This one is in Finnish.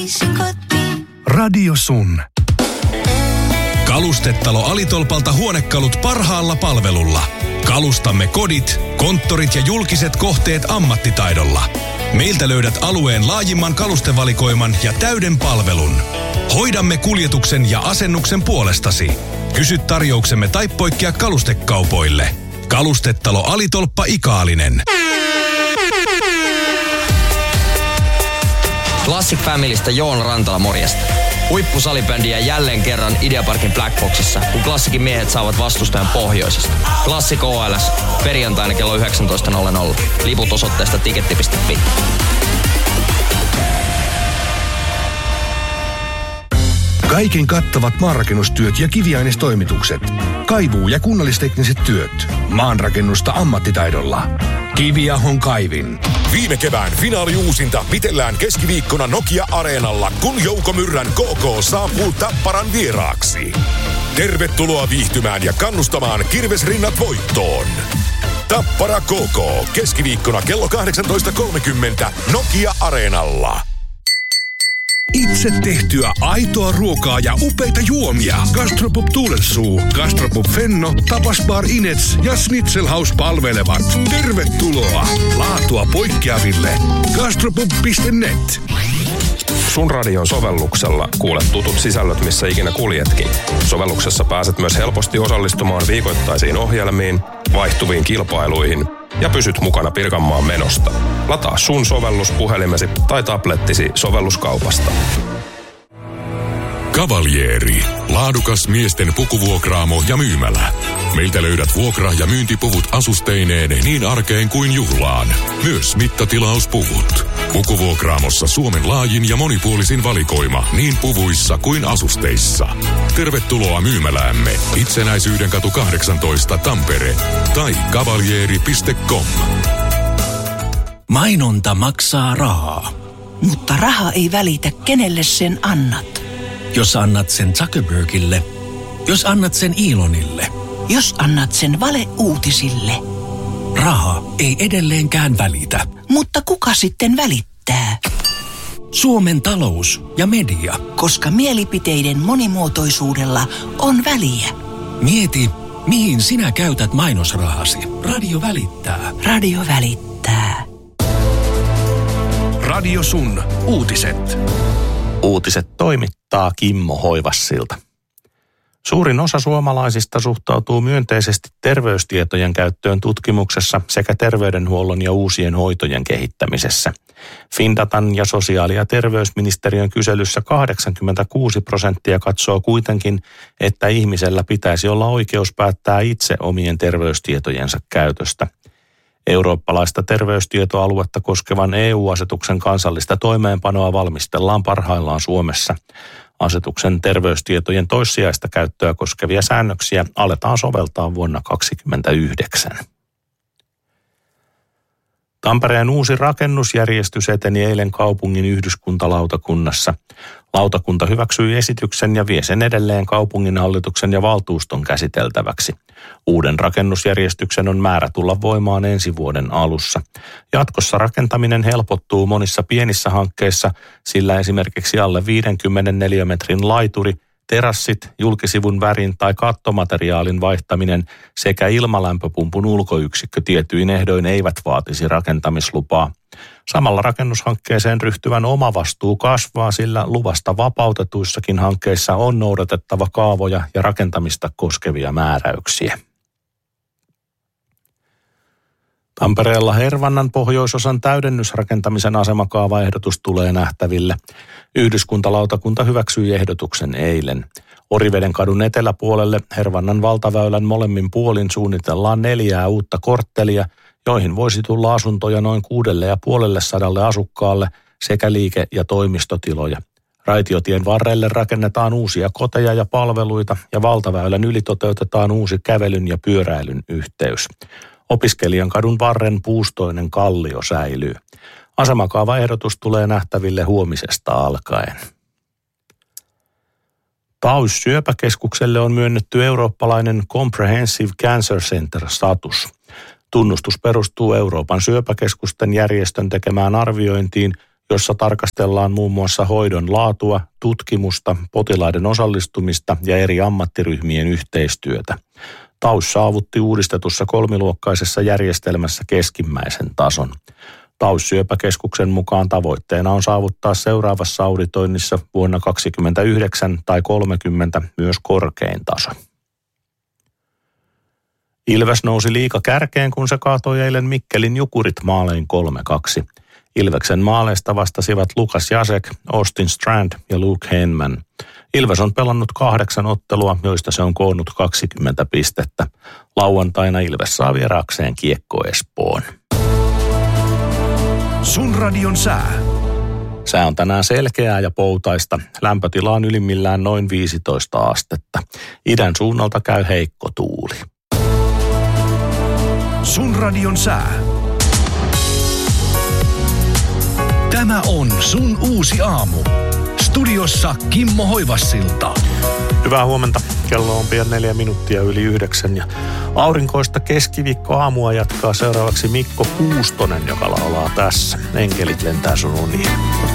takaisin kotiin. Radio Sun. Kalustetalo Alitolpalta huonekalut parhaalla palvelulla. Kalustamme kodit, konttorit ja julkiset kohteet ammattitaidolla. Meiltä löydät alueen laajimman kalustevalikoiman ja täyden palvelun. Hoidamme kuljetuksen ja asennuksen puolestasi. Kysy tarjouksemme tai poikkea kalustekaupoille. Kalustetalo Alitolppa Ikaalinen. Classic Familystä Joona Rantala, morjesta. Huippusalibändiä jälleen kerran Ideaparkin Blackboxissa, kun Classicin miehet saavat vastustajan pohjoisesta. Classic OLS, perjantaina kello 19.00. Liput osoitteesta tiketti.fi. Kaiken kattavat maanrakennustyöt ja kiviainestoimitukset. Kaivuu- ja kunnallistekniset työt. Maanrakennusta ammattitaidolla. Kiviahon kaivin. Viime kevään finaaliuusinta pitellään keskiviikkona Nokia-areenalla, kun Jouko Myrrän KK saapuu Tapparan vieraaksi. Tervetuloa viihtymään ja kannustamaan Kirvesrinnat voittoon. Tappara KK, keskiviikkona kello 18.30 Nokia-areenalla. Itse tehtyä aitoa ruokaa ja upeita juomia. Gastropub Tuulensuu, Gastropub Fenno, Tapas Bar Inets ja Schnitzelhaus palvelevat. Tervetuloa! Laatua poikkeaville. Gastropub.net. Sun radion sovelluksella kuulet tutut sisällöt, missä ikinä kuljetkin. Sovelluksessa pääset myös helposti osallistumaan viikoittaisiin ohjelmiin, vaihtuviin kilpailuihin ja pysyt mukana Pirkanmaan menosta. Lataa Sun sovellus puhelimesi tai tablettisi sovelluskaupasta. Cavalieri. Laadukas miesten pukuvuokraamo ja myymälä. Meiltä löydät vuokra- ja myyntipuvut asusteineen niin arkeen kuin juhlaan. Myös mittatilauspuvut. Pukuvuokraamossa Suomen laajin ja monipuolisin valikoima niin puvuissa kuin asusteissa. Tervetuloa myymäläämme Itsenäisyyden katu 18 Tampere tai cavalieri.com. Mainonta maksaa rahaa. Mutta raha ei välitä, kenelle sen annat. Jos annat sen Zuckerbergille, jos annat sen Elonille, jos annat sen valeuutisille. Raha ei edelleenkään välitä. Mutta kuka sitten välittää? Suomen talous ja media. Koska mielipiteiden monimuotoisuudella on väliä. Mieti, mihin sinä käytät mainosrahasi. Radio välittää. Radio välittää. Radio Sun. Uutiset. Uutiset toimittaa Kimmo Hoivassilta. Suurin osa suomalaisista suhtautuu myönteisesti terveystietojen käyttöön tutkimuksessa sekä terveydenhuollon ja uusien hoitojen kehittämisessä. Findatan ja sosiaali- ja terveysministeriön kyselyssä 86% katsoo kuitenkin, että ihmisellä pitäisi olla oikeus päättää itse omien terveystietojensa käytöstä. Eurooppalaista terveystietoaluetta koskevan EU-asetuksen kansallista toimeenpanoa valmistellaan parhaillaan Suomessa. Asetuksen terveystietojen toissijaista käyttöä koskevia säännöksiä aletaan soveltaa vuonna 2029. Tampereen uusi rakennusjärjestys eteni eilen kaupungin yhdyskuntalautakunnassa. Lautakunta hyväksyi esityksen ja vie sen edelleen kaupunginhallituksen ja valtuuston käsiteltäväksi. Uuden rakennusjärjestyksen on määrä tulla voimaan ensi vuoden alussa. Jatkossa rakentaminen helpottuu monissa pienissä hankkeissa, sillä esimerkiksi alle 50 neliömetrin laituri, terassit, julkisivun värin tai kattomateriaalin vaihtaminen sekä ilmalämpöpumpun ulkoyksikkö tietyin ehdoin eivät vaatisi rakentamislupaa. Samalla rakennushankkeeseen ryhtyvän omavastuu kasvaa, sillä luvasta vapautetuissakin hankkeissa on noudatettava kaavoja ja rakentamista koskevia määräyksiä. Tampereella Hervannan pohjoisosan täydennysrakentamisen asemakaavaehdotus tulee nähtäville. Yhdyskuntalautakunta hyväksyi ehdotuksen eilen. Oriveden kadun eteläpuolelle Hervannan valtaväylän molemmin puolin suunnitellaan 4 uutta korttelia, joihin voisi tulla asuntoja noin 650 asukkaalle sekä liike- ja toimistotiloja. Raitiotien varrelle rakennetaan uusia koteja ja palveluita ja valtaväylän yli toteutetaan uusi kävelyn ja pyöräilyn yhteys. Opiskelijan kadun varren puustoinen kallio säilyy. Asemakaavaehdotus tulee nähtäville huomisesta alkaen. Taus syöpäkeskukselle on myönnetty eurooppalainen Comprehensive Cancer Center-status. Tunnustus perustuu Euroopan syöpäkeskusten järjestön tekemään arviointiin jossa tarkastellaan muun muassa hoidon laatua, tutkimusta, potilaiden osallistumista ja eri ammattiryhmien yhteistyötä. TAUS saavutti uudistetussa kolmiluokkaisessa järjestelmässä keskimmäisen tason. TAUS-syöpäkeskuksen mukaan tavoitteena on saavuttaa seuraavassa auditoinnissa vuonna 2029 tai 30 myös korkein taso. Ilves nousi liigakärkeen, kun se kaatoi eilen Mikkelin Jukurit maalein 3-2. Ilveksen maaleista vastasivat Lukas Jasek, Austin Strand ja Luke Henman. Ilves on pelannut 8 ottelua, joista se on koonnut 20 pistettä. Lauantaina Ilves saa vieraakseen Kiekko Espoon. Sun radion sää. Sää on tänään selkeää ja poutaista. Lämpötila on ylimmillään noin 15 astetta. Idän suunnalta käy heikko tuuli. Sun radion sää. Tämä on Sun uusi aamu. Studiossa Kimmo Hoivassilta. Hyvää huomenta. Kello on pian 4 minuuttia yli 9 ja aurinkoista keskiviikkoaamua jatkaa seuraavaksi Mikko Kuustonen, joka laulaa tässä. Enkelit lentää sun uniin.